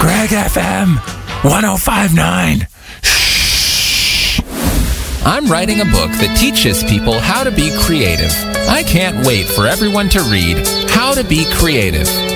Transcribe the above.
Greg FM 1059. I'm writing a book that teaches people how to be creative. I can't wait for everyone to read How to Be Creative.